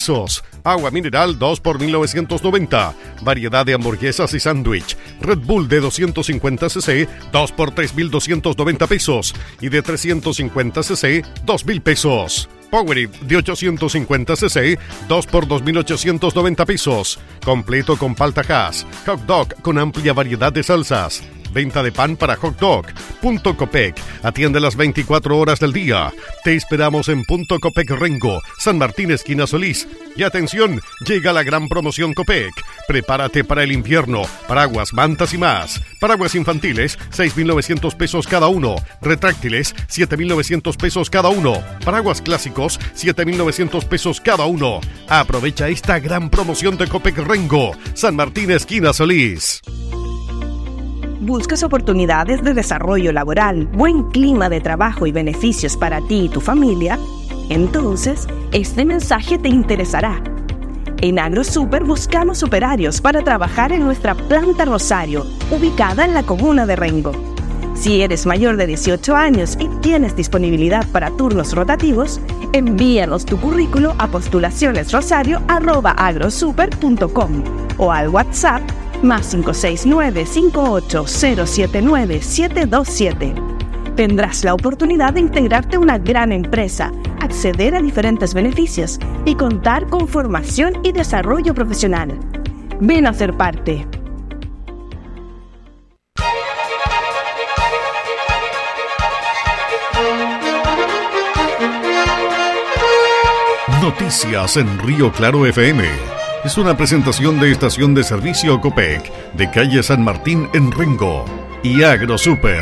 pesos. Agua mineral 2 por 1.990. Variedad de hamburguesas y sándwich. Red Bull de 250 cc, 2 por 3.290 pesos. Y de 350 cc, 2.000 pesos. Powerade de 850 cc, 2 por 2.890 pesos. Completo con palta Hass. Hot dog con amplia variedad de salsas. Venta de pan para hot dog. Punto Copec. Atiende las 24 horas del día. Te esperamos en Punto Copec Rengo, San Martín, esquina Solís. Y atención, llega la gran promoción Copec. Prepárate para el invierno. Paraguas, mantas y más. Paraguas infantiles, 6.900 pesos cada uno. Retráctiles, 7.900 pesos cada uno. Paraguas clásicos, 7.900 pesos cada uno. Aprovecha esta gran promoción de Copec Rengo, San Martín, esquina Solís. ¿Buscas oportunidades de desarrollo laboral, buen clima de trabajo y beneficios para ti y tu familia? Entonces, este mensaje te interesará. En AgroSuper buscamos operarios para trabajar en nuestra planta Rosario, ubicada en la comuna de Rengo. Si eres mayor de 18 años y tienes disponibilidad para turnos rotativos, envíanos tu currículo a postulacionesrosario@agrosuper.com o al WhatsApp más 569-58079727. Tendrás la oportunidad de integrarte a una gran empresa, acceder a diferentes beneficios y contar con formación y desarrollo profesional. Ven a ser parte. Noticias en Río Claro FM. Es una presentación de Estación de Servicio Copec, de calle San Martín en Rengo y AgroSuper.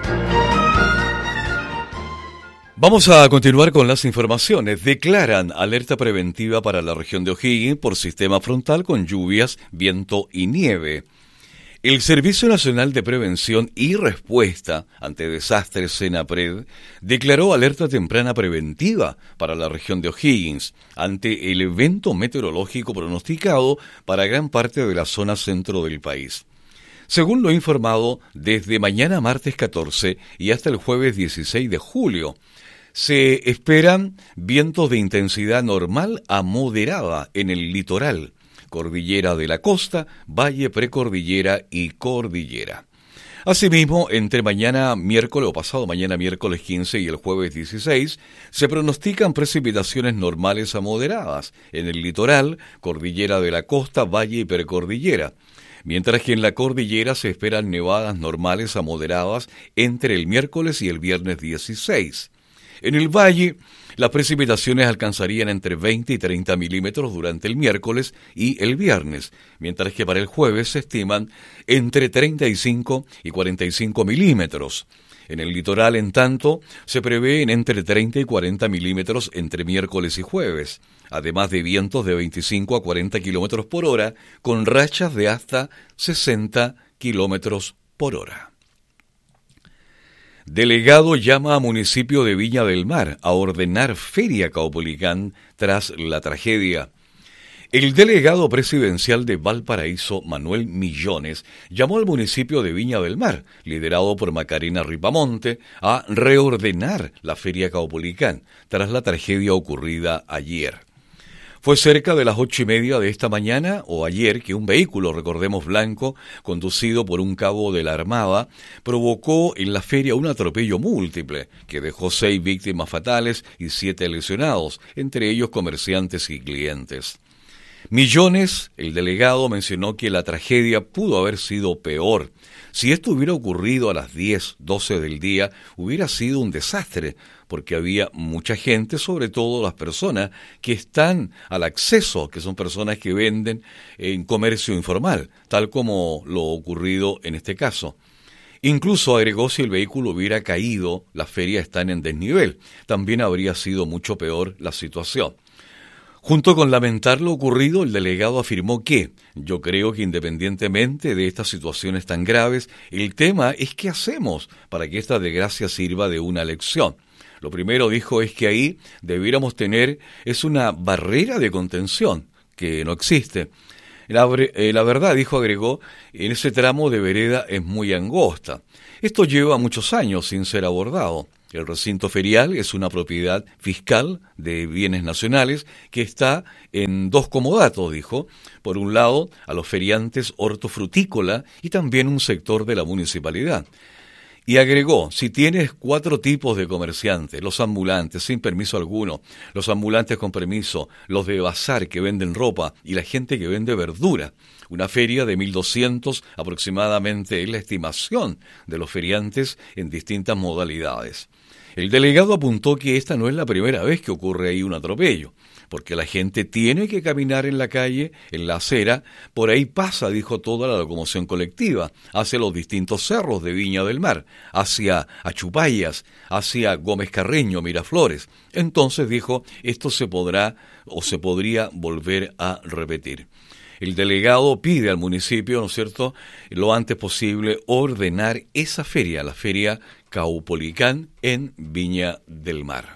Vamos a continuar con las informaciones. Declaran alerta preventiva para la región de O'Higgins por sistema frontal con lluvias, viento y nieve. El Servicio Nacional de Prevención y Respuesta ante Desastres, SENAPRED, declaró alerta temprana preventiva para la región de O'Higgins ante el evento meteorológico pronosticado para gran parte de la zona centro del país. Según lo informado, desde mañana martes 14 y hasta el jueves 16 de julio, se esperan vientos de intensidad normal a moderada en el litoral, cordillera de la costa, valle precordillera y cordillera. Asimismo, entre mañana miércoles o pasado mañana miércoles 15 y el jueves 16, se pronostican precipitaciones normales a moderadas en el litoral, cordillera de la costa, valle y precordillera, mientras que en la cordillera se esperan nevadas normales a moderadas entre el miércoles y el viernes 16. En el valle, las precipitaciones alcanzarían entre 20 y 30 milímetros durante el miércoles y el viernes, mientras que para el jueves se estiman entre 35 y 45 milímetros. En el litoral, en tanto, se prevén entre 30 y 40 milímetros entre miércoles y jueves, además de vientos de 25 a 40 kilómetros por hora, con rachas de hasta 60 kilómetros por hora. Delegado llama a municipio de Viña del Mar a ordenar feria Caupolicán tras la tragedia. El delegado presidencial de Valparaíso, Manuel Millones, llamó al municipio de Viña del Mar, liderado por Macarena Ripamonte, a reordenar la feria Caupolicán tras la tragedia ocurrida ayer. Fue cerca de las 8:30 de esta mañana o ayer que un vehículo, recordemos blanco, conducido por un cabo de la Armada, provocó en la feria un atropello múltiple que dejó 6 víctimas fatales y 7 lesionados, entre ellos comerciantes y clientes. Millones, el delegado, mencionó que la tragedia pudo haber sido peor. Si esto hubiera ocurrido a las 10, 12 del día, hubiera sido un desastre, porque había mucha gente, sobre todo las personas que están al acceso, que son personas que venden en comercio informal, tal como lo ocurrido en este caso. Incluso agregó, si el vehículo hubiera caído, las ferias están en desnivel, también habría sido mucho peor la situación. Junto con lamentar lo ocurrido, el delegado afirmó que, yo creo que independientemente de estas situaciones tan graves, el tema es qué hacemos para que esta desgracia sirva de una lección. Lo primero, dijo, es que ahí debiéramos tener una barrera de contención, que no existe. La verdad, dijo, agregó, en ese tramo de vereda es muy angosta. Esto lleva muchos años sin ser abordado. El recinto ferial es una propiedad fiscal de bienes nacionales que está en dos comodatos, dijo. Por un lado, a los feriantes hortofrutícola y también un sector de la municipalidad. Y agregó, si tienes 4 tipos de comerciantes, los ambulantes sin permiso alguno, los ambulantes con permiso, los de bazar que venden ropa y la gente que vende verdura, una feria de 1.200 aproximadamente es la estimación de los feriantes en distintas modalidades. El delegado apuntó que esta no es la primera vez que ocurre ahí un atropello, porque la gente tiene que caminar en la calle, en la acera, por ahí pasa, dijo, toda la locomoción colectiva, hacia los distintos cerros de Viña del Mar, hacia Achupayas, hacia Gómez Carreño, Miraflores. Entonces, dijo, esto se podrá o se podría volver a repetir. El delegado pide al municipio, ¿no es cierto?, lo antes posible ordenar esa feria, la feria Caupolicán en Viña del Mar.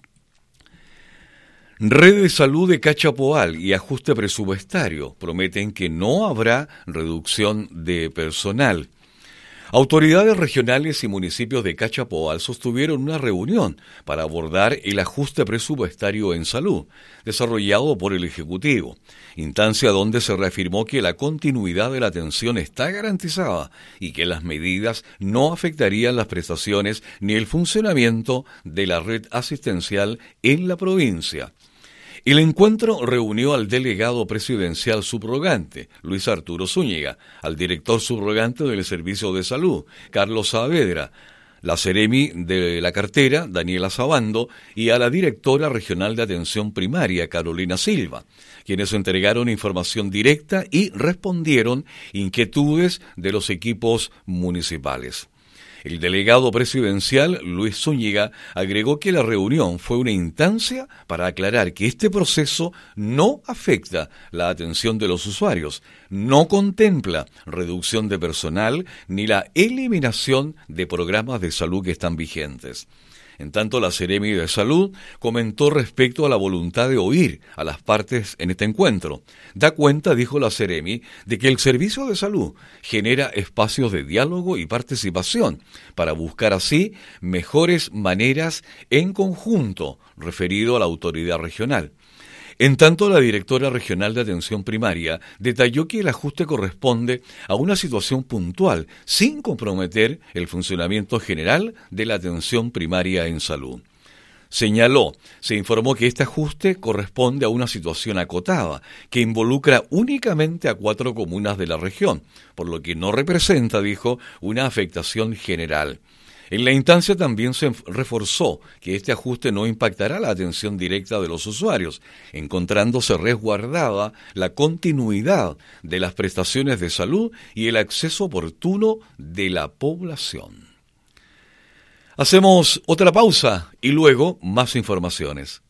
Red de Salud de Cachapoal y ajuste presupuestario prometen que no habrá reducción de personal. Autoridades regionales y municipios de Cachapoal sostuvieron una reunión para abordar el ajuste presupuestario en salud, desarrollado por el Ejecutivo, instancia donde se reafirmó que la continuidad de la atención está garantizada y que las medidas no afectarían las prestaciones ni el funcionamiento de la red asistencial en la provincia. El encuentro reunió al delegado presidencial subrogante, Luis Arturo Zúñiga, al director subrogante del Servicio de Salud, Carlos Saavedra, la seremi de la cartera, Daniela Sabando, y a la directora regional de atención primaria, Carolina Silva, quienes entregaron información directa y respondieron inquietudes de los equipos municipales. El delegado presidencial, Luis Zúñiga, agregó que la reunión fue una instancia para aclarar que este proceso no afecta la atención de los usuarios, no contempla reducción de personal ni la eliminación de programas de salud que están vigentes. En tanto, la seremi de Salud comentó respecto a la voluntad de oír a las partes en este encuentro. Da cuenta, dijo la seremi, de que el Servicio de Salud genera espacios de diálogo y participación para buscar así mejores maneras en conjunto, referido a la autoridad regional. En tanto, la directora regional de atención primaria detalló que el ajuste corresponde a una situación puntual, sin comprometer el funcionamiento general de la atención primaria en salud. Señaló, se informó que este ajuste corresponde a una situación acotada, que involucra únicamente a 4 comunas de la región, por lo que no representa, dijo, una afectación general. En la instancia también se reforzó que este ajuste no impactará la atención directa de los usuarios, encontrándose resguardada la continuidad de las prestaciones de salud y el acceso oportuno de la población. Hacemos otra pausa y luego más informaciones.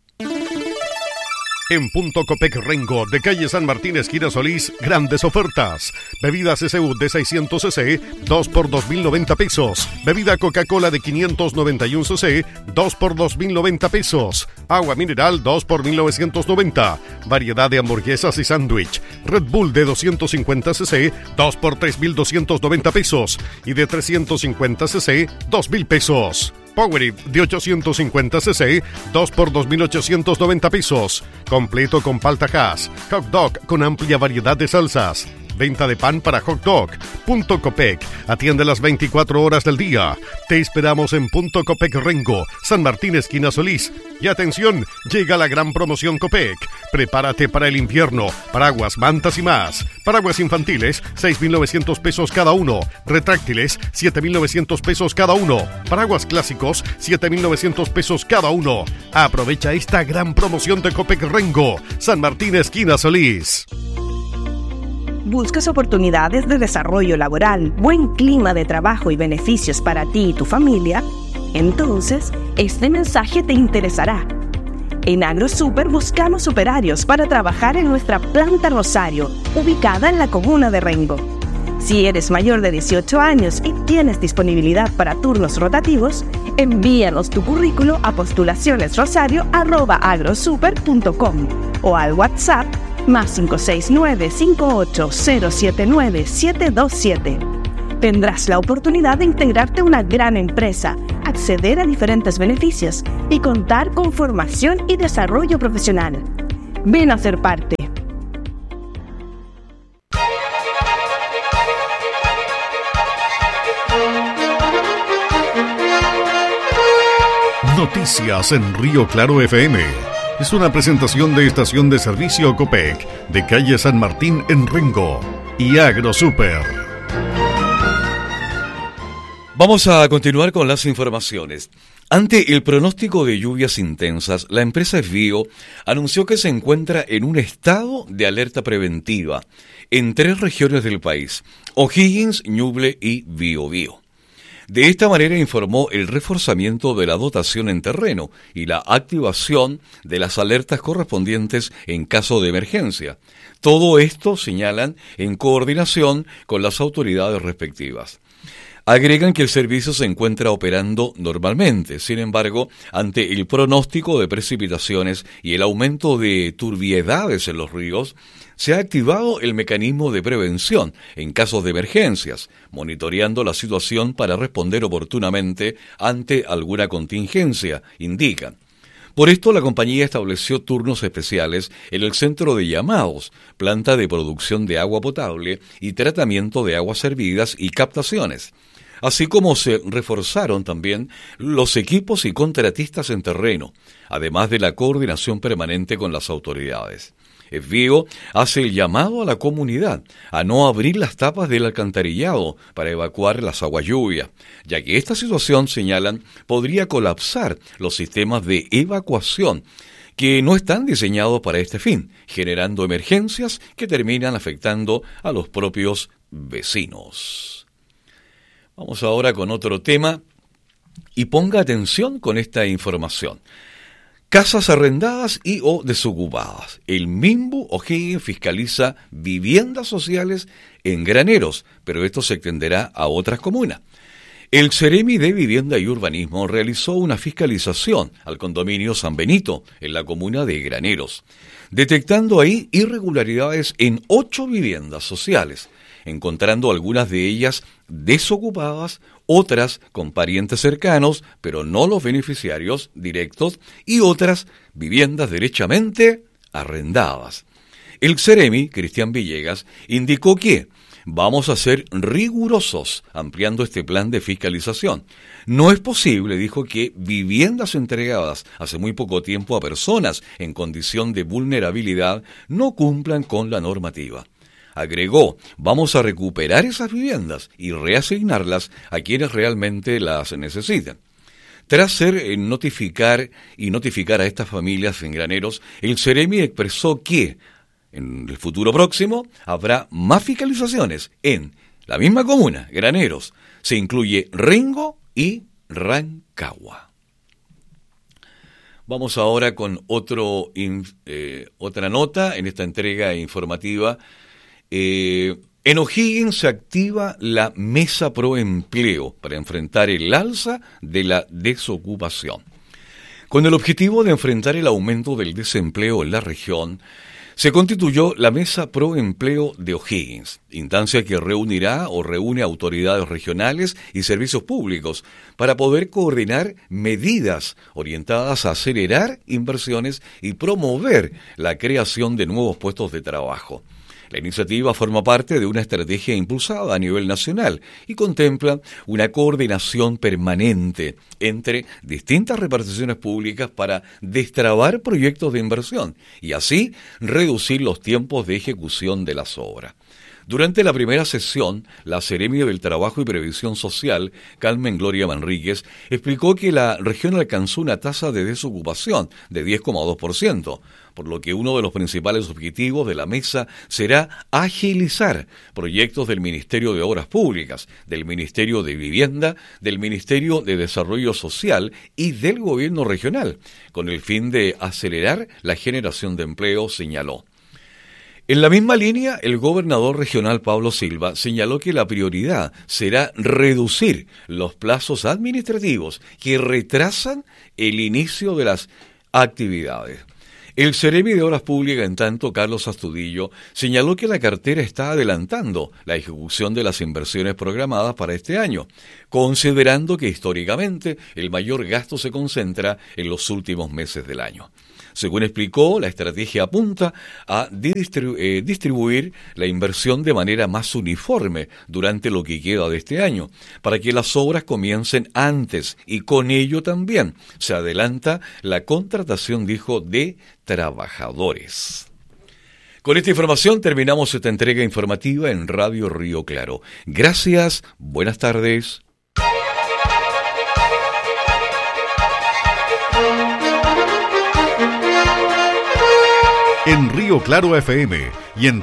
En Punto Copec Rengo, de calle San Martín, esquina Solís, grandes ofertas. Bebida CCU de 600 cc, 2 por 2.090 pesos. Bebida Coca-Cola de 591 cc, 2 por 2.090 pesos. Agua mineral, 2 por 1.990. Variedad de hamburguesas y sándwich. Red Bull de 250 cc, 2 por 3.290 pesos. Y de 350 cc, 2.000 pesos. Powerade de 850 cc, 2 por 2.890 pesos. Completo con palta Hass. Hot dog con amplia variedad de salsas. Venta de pan para hot dog. Punto Copec. Atiende las 24 horas del día. Te esperamos en Punto Copec Rengo, San Martín, esquina Solís. Y atención, llega la gran promoción Copec. Prepárate para el invierno. Paraguas, mantas y más. Paraguas infantiles, 6.900 pesos cada uno. Retráctiles, 7.900 pesos cada uno. Paraguas clásicos, 7.900 pesos cada uno. Aprovecha esta gran promoción de Copec Rengo, San Martín, esquina Solís. ¿Buscas oportunidades de desarrollo laboral, buen clima de trabajo y beneficios para ti y tu familia? Entonces, este mensaje te interesará. En AgroSuper buscamos operarios para trabajar en nuestra planta Rosario, ubicada en la comuna de Rengo. Si eres mayor de 18 años y tienes disponibilidad para turnos rotativos, envíanos tu currículo a postulacionesrosario@agrosuper.com o al WhatsApp más 569-58079-727. Tendrás la oportunidad de integrarte a una gran empresa, acceder a diferentes beneficios y contar con formación y desarrollo profesional. Ven a ser parte. Noticias en Río Claro FM. Es una presentación de Estación de Servicio Copec, de calle San Martín en Rengo y AgroSuper. Vamos a continuar con las informaciones. Ante el pronóstico de lluvias intensas, la empresa Esvío anunció que se encuentra en un estado de alerta preventiva en 3 regiones del país: O'Higgins, Ñuble y Biobío. De esta manera informó el reforzamiento de la dotación en terreno y la activación de las alertas correspondientes en caso de emergencia. Todo esto, señalan, en coordinación con las autoridades respectivas. Agregan que el servicio se encuentra operando normalmente. Sin embargo, ante el pronóstico de precipitaciones y el aumento de turbiedades en los ríos, se ha activado el mecanismo de prevención en casos de emergencias, monitoreando la situación para responder oportunamente ante alguna contingencia, indican. Por esto, la compañía estableció turnos especiales en el centro de llamados, planta de producción de agua potable y tratamiento de aguas servidas y captaciones. Así como se reforzaron también los equipos y contratistas en terreno, además de la coordinación permanente con las autoridades. Esvío hace el llamado a la comunidad a no abrir las tapas del alcantarillado para evacuar las aguas lluvias, ya que esta situación, señalan, podría colapsar los sistemas de evacuación que no están diseñados para este fin, generando emergencias que terminan afectando a los propios vecinos. Vamos ahora con otro tema y ponga atención con esta información. Casas arrendadas y o desocupadas. El MIMBU O'Higgins fiscaliza viviendas sociales en Graneros, pero esto se extenderá a otras comunas. El Ceremi de Vivienda y Urbanismo realizó una fiscalización al condominio San Benito, en la comuna de Graneros, detectando ahí irregularidades en 8 viviendas sociales, encontrando algunas de ellas desocupadas, otras con parientes cercanos, pero no los beneficiarios directos, y otras viviendas derechamente arrendadas. El Ceremi, Cristian Villegas, indicó que vamos a ser rigurosos ampliando este plan de fiscalización. No es posible, dijo, que viviendas entregadas hace muy poco tiempo a personas en condición de vulnerabilidad no cumplan con la normativa. Agregó, vamos a recuperar esas viviendas y reasignarlas a quienes realmente las necesitan. Tras notificar a estas familias en Graneros, el Ceremi expresó que en el futuro próximo habrá más fiscalizaciones en la misma comuna, Graneros. Se incluye Rengo y Rancagua. Vamos ahora con otra nota en esta entrega informativa. En O'Higgins se activa la Mesa Pro Empleo para enfrentar el alza de la desocupación. Con el objetivo de enfrentar el aumento del desempleo en la región, se constituyó la Mesa Pro Empleo de O'Higgins, instancia que reúne autoridades regionales y servicios públicos para poder coordinar medidas orientadas a acelerar inversiones y promover la creación de nuevos puestos de trabajo. La iniciativa forma parte de una estrategia impulsada a nivel nacional y contempla una coordinación permanente entre distintas reparticiones públicas para destrabar proyectos de inversión y así reducir los tiempos de ejecución de las obras. Durante la primera sesión, la Seremi del Trabajo y Previsión Social, Carmen Gloria Manríquez, explicó que la región alcanzó una tasa de desocupación de 10,2%, por lo que uno de los principales objetivos de la mesa será agilizar proyectos del Ministerio de Obras Públicas, del Ministerio de Vivienda, del Ministerio de Desarrollo Social y del Gobierno Regional, con el fin de acelerar la generación de empleo, señaló. En la misma línea, el gobernador regional Pablo Silva señaló que la prioridad será reducir los plazos administrativos que retrasan el inicio de las actividades. El Seremi de Obras Públicas, en tanto, Carlos Astudillo, señaló que la cartera está adelantando la ejecución de las inversiones programadas para este año, considerando que históricamente el mayor gasto se concentra en los últimos meses del año. Según explicó, la estrategia apunta a distribuir la inversión de manera más uniforme durante lo que queda de este año, para que las obras comiencen antes y con ello también se adelanta la contratación, dijo, de trabajadores. Con esta información terminamos esta entrega informativa en Radio Río Claro. Gracias, buenas tardes. En Río Claro FM y en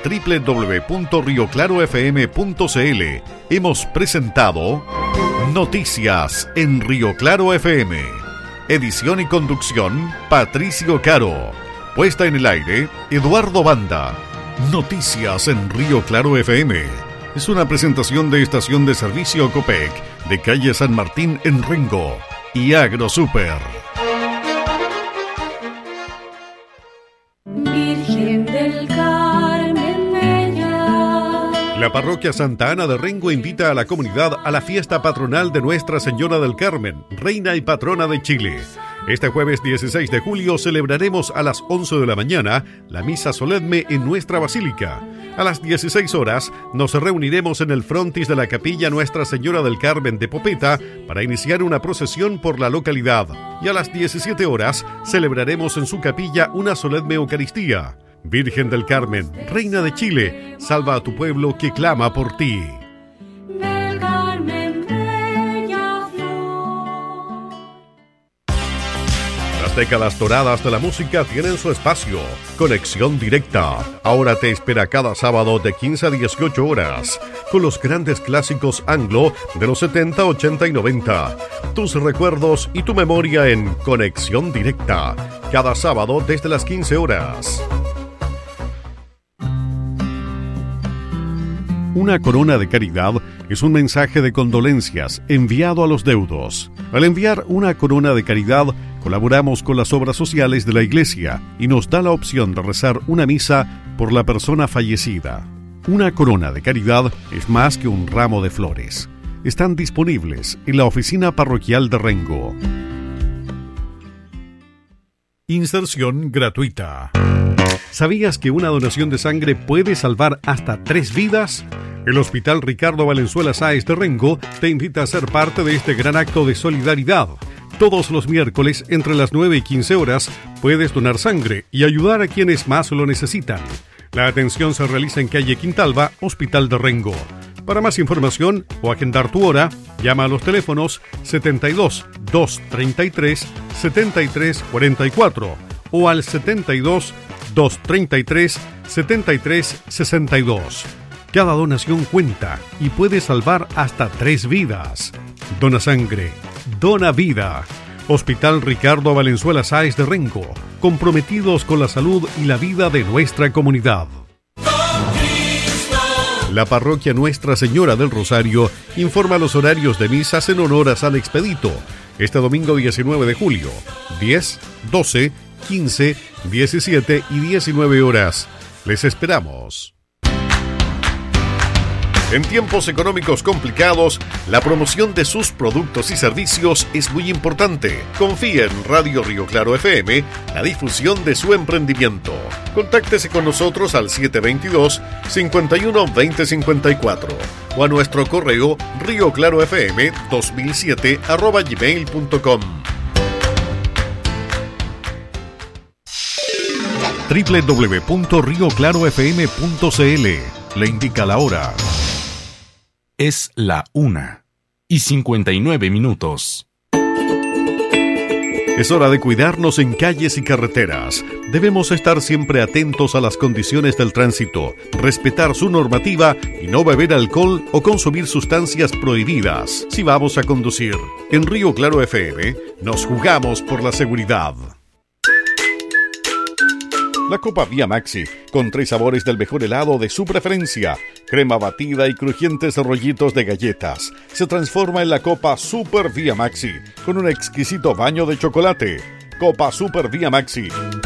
www.rioclarofm.cl hemos presentado Noticias en Río Claro FM. Edición y conducción, Patricio Caro. Puesta en el aire, Eduardo Banda. Noticias en Río Claro FM. Es una presentación de Estación de Servicio Copec, de calle San Martín en Rengo y AgroSuper. Virgen del Carmen Bella. La parroquia Santa Ana de Rengo invita a la comunidad a la fiesta patronal de Nuestra Señora del Carmen, reina y patrona de Chile. Este jueves 16 de julio celebraremos a las 11 de la mañana la misa solemne en nuestra basílica. A las 16 horas nos reuniremos en el frontis de la capilla Nuestra Señora del Carmen de Popeta para iniciar una procesión por la localidad. Y a las 17 horas celebraremos en su capilla una solemne Eucaristía. Virgen del Carmen, Reina de Chile, salva a tu pueblo que clama por ti. Del Carmen bella flor. Las décadas doradas de la música tienen su espacio. Conexión Directa. Ahora te espera cada sábado de 15 a 18 horas, con los grandes clásicos anglo de los 70, 80 y 90. Tus recuerdos y tu memoria en Conexión Directa. Cada sábado desde las 15 horas. Una corona de caridad es un mensaje de condolencias enviado a los deudos. Al enviar una corona de caridad, colaboramos con las obras sociales de la Iglesia y nos da la opción de rezar una misa por la persona fallecida. Una corona de caridad es más que un ramo de flores. Están disponibles en la oficina parroquial de Rengo. Inserción gratuita. ¿Sabías que una donación de sangre puede salvar hasta 3 vidas? El Hospital Ricardo Valenzuela Sáez de Rengo te invita a ser parte de este gran acto de solidaridad. Todos los miércoles, entre las 9 y 15 horas, puedes donar sangre y ayudar a quienes más lo necesitan. La atención se realiza en calle Quintalba, Hospital de Rengo. Para más información o agendar tu hora, llama a los teléfonos 72 233 73 44 o al 72 233 73 62. Cada donación cuenta y puede salvar hasta 3 vidas. Dona sangre, dona vida. Hospital Ricardo Valenzuela Sáez de Rengo, comprometidos con la salud y la vida de nuestra comunidad. La parroquia Nuestra Señora del Rosario informa los horarios de misas en honor a San Expedito. Este domingo 19 de julio, 10, 12, 15, 17 y 19 horas. Les esperamos. En tiempos económicos complicados, la promoción de sus productos y servicios es muy importante. Confía en Radio Río Claro FM la difusión de su emprendimiento. Contáctese con nosotros al 722-51-2054 o a nuestro correo rioclarofm2007@gmail.com. www.rioclarofm.cl le indica la hora. Es la 1:59. Es hora de cuidarnos en calles y carreteras. Debemos estar siempre atentos a las condiciones del tránsito, respetar su normativa y no beber alcohol o consumir sustancias prohibidas si vamos a conducir. En Río Claro FM nos jugamos por la seguridad. La Copa Vía Maxi, con 3 sabores del mejor helado de su preferencia, crema batida y crujientes rollitos de galletas, se transforma en la Copa Super Vía Maxi, con un exquisito baño de chocolate. Copa Super Vía Maxi,